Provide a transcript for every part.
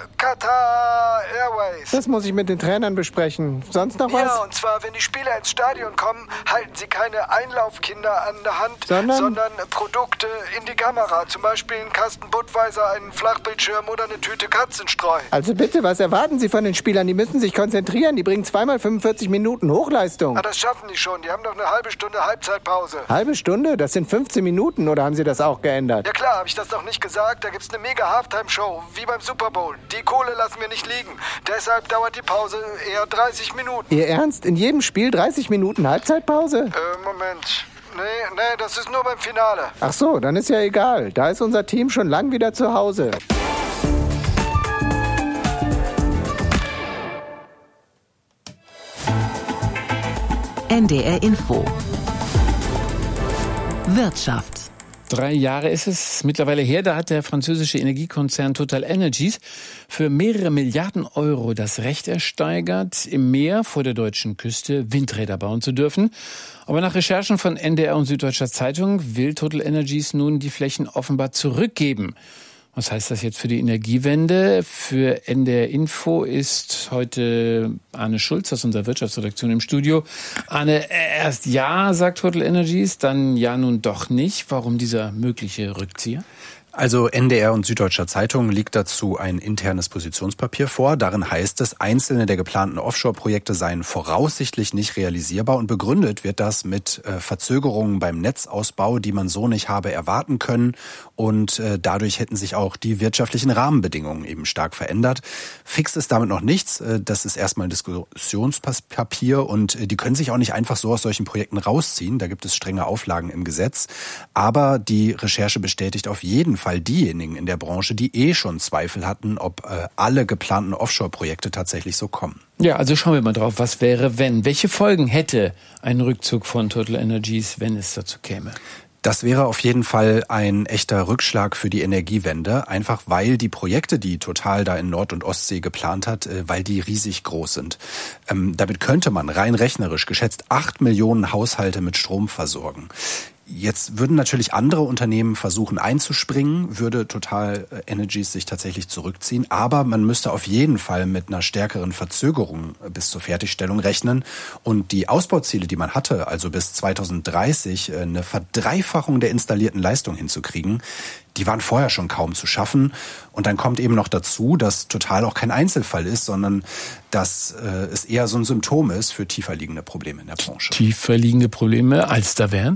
Qatar Airways. Das muss ich mit den Trainern besprechen. Sonst noch was? Ja, und zwar, wenn die Spieler ins Stadion kommen, halten sie keine Einlaufkinder an der Hand, sondern Produkte in die Kamera. Zum Beispiel einen Kasten Budweiser, einen Flachbildschirm oder eine Tüte Katzenstreu. Also bitte, was erwarten Sie von den Spielern? Die müssen sich konzentrieren. Die bringen zweimal 45 Minuten Hochleistung. Das schaffen die schon. Die haben doch eine halbe Stunde Halbzeitpause. Halbe Stunde? Das sind 15 Minuten, oder haben Sie das auch geändert? Ja klar, habe ich das doch nicht gesagt. Da gibt's eine mega Halftime-Show, wie beim Super Bowl. Die Kohle lassen wir nicht liegen. Deshalb dauert die Pause eher 30 Minuten. Ihr Ernst? In jedem Spiel 30 Minuten Halbzeitpause? Moment. Nee, das ist nur beim Finale. Ach so, dann ist ja egal. Da ist unser Team schon lang wieder zu Hause. NDR Info. Wirtschaft. 3 Jahre ist es mittlerweile her, da hat der französische Energiekonzern TotalEnergies für mehrere Milliarden Euro das Recht ersteigert, im Meer vor der deutschen Küste Windräder bauen zu dürfen. Aber nach Recherchen von NDR und Süddeutscher Zeitung will TotalEnergies nun die Flächen offenbar zurückgeben. Was heißt das jetzt für die Energiewende? Für NDR Info ist heute Arne Schulz aus unserer Wirtschaftsredaktion im Studio. Arne, erst ja, sagt TotalEnergies, dann ja nun doch nicht. Warum dieser mögliche Rückzieher? Also NDR und Süddeutscher Zeitung liegt dazu ein internes Positionspapier vor. Darin heißt es, einzelne der geplanten Offshore-Projekte seien voraussichtlich nicht realisierbar und begründet wird das mit Verzögerungen beim Netzausbau, die man so nicht habe erwarten können und dadurch hätten sich auch die wirtschaftlichen Rahmenbedingungen eben stark verändert. Fix ist damit noch nichts. Das ist erstmal ein Diskussionspapier und die können sich auch nicht einfach so aus solchen Projekten rausziehen. Da gibt es strenge Auflagen im Gesetz. Aber die Recherche bestätigt auf jeden Fall diejenigen in der Branche, die schon Zweifel hatten, ob alle geplanten Offshore-Projekte tatsächlich so kommen. Ja, also schauen wir mal drauf, was wäre, wenn? Welche Folgen hätte ein Rückzug von TotalEnergies, wenn es dazu käme? Das wäre auf jeden Fall ein echter Rückschlag für die Energiewende, einfach weil die Projekte, die Total da in Nord- und Ostsee geplant hat, weil die riesig groß sind. Damit könnte man rein rechnerisch geschätzt 8 Millionen Haushalte mit Strom versorgen. Jetzt würden natürlich andere Unternehmen versuchen einzuspringen, würde TotalEnergies sich tatsächlich zurückziehen. Aber man müsste auf jeden Fall mit einer stärkeren Verzögerung bis zur Fertigstellung rechnen. Und die Ausbauziele, die man hatte, also bis 2030 eine Verdreifachung der installierten Leistung hinzukriegen, die waren vorher schon kaum zu schaffen. Und dann kommt eben noch dazu, dass Total auch kein Einzelfall ist, sondern dass es eher so ein Symptom ist für tiefer liegende Probleme in der Branche. Tiefer liegende Probleme als da wären?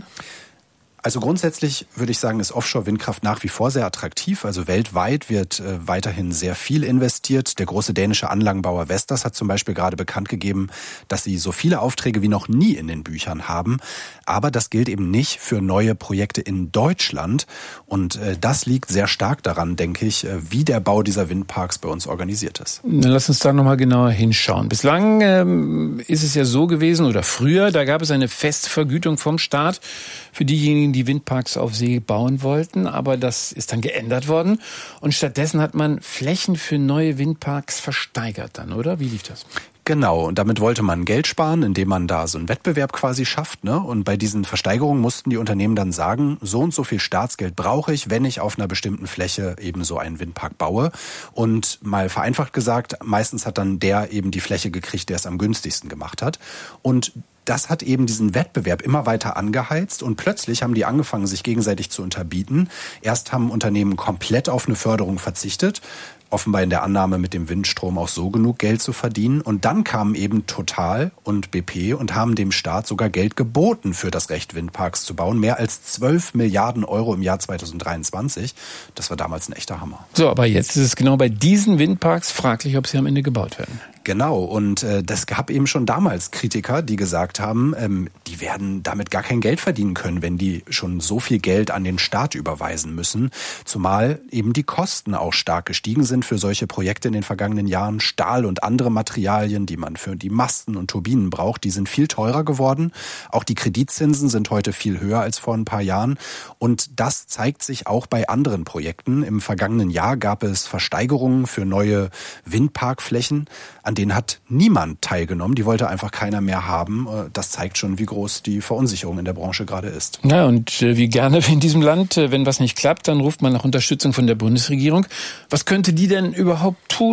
Also grundsätzlich würde ich sagen, ist Offshore-Windkraft nach wie vor sehr attraktiv. Also weltweit wird weiterhin sehr viel investiert. Der große dänische Anlagenbauer Vestas hat zum Beispiel gerade bekannt gegeben, dass sie so viele Aufträge wie noch nie in den Büchern haben. Aber das gilt eben nicht für neue Projekte in Deutschland. Und das liegt sehr stark daran, denke ich, wie der Bau dieser Windparks bei uns organisiert ist. Dann lass uns da nochmal genauer hinschauen. Bislang ist es ja so gewesen, oder früher, da gab es eine feste Vergütung vom Staat für diejenigen, die Windparks auf See bauen wollten, aber das ist dann geändert worden und stattdessen hat man Flächen für neue Windparks versteigert dann, oder? Wie lief das? Genau, und damit wollte man Geld sparen, indem man da so einen Wettbewerb quasi schafft, ne? Und bei diesen Versteigerungen mussten die Unternehmen dann sagen, so und so viel Staatsgeld brauche ich, wenn ich auf einer bestimmten Fläche eben so einen Windpark baue. Und mal vereinfacht gesagt, meistens hat dann der eben die Fläche gekriegt, der es am günstigsten gemacht hat. Und das hat eben diesen Wettbewerb immer weiter angeheizt und plötzlich haben die angefangen, sich gegenseitig zu unterbieten. Erst haben Unternehmen komplett auf eine Förderung verzichtet, offenbar in der Annahme, mit dem Windstrom auch so genug Geld zu verdienen. Und dann kamen eben Total und BP und haben dem Staat sogar Geld geboten für das Recht, Windparks zu bauen. Mehr als 12 Milliarden Euro im Jahr 2023. Das war damals ein echter Hammer. So, aber jetzt ist es genau bei diesen Windparks fraglich, ob sie am Ende gebaut werden. Genau, und das gab eben schon damals Kritiker, die gesagt haben, die werden damit gar kein Geld verdienen können, wenn die schon so viel Geld an den Staat überweisen müssen. Zumal eben die Kosten auch stark gestiegen sind für solche Projekte in den vergangenen Jahren. Stahl und andere Materialien, die man für die Masten und Turbinen braucht, die sind viel teurer geworden. Auch die Kreditzinsen sind heute viel höher als vor ein paar Jahren. Und das zeigt sich auch bei anderen Projekten. Im vergangenen Jahr gab es Versteigerungen für neue Windparkflächen. An denen hat niemand teilgenommen. Die wollte einfach keiner mehr haben. Das zeigt schon, wie groß die Verunsicherung in der Branche gerade ist. Ja, und wie gerne in diesem Land, wenn was nicht klappt, dann ruft man nach Unterstützung von der Bundesregierung. Was könnte die denn überhaupt tun?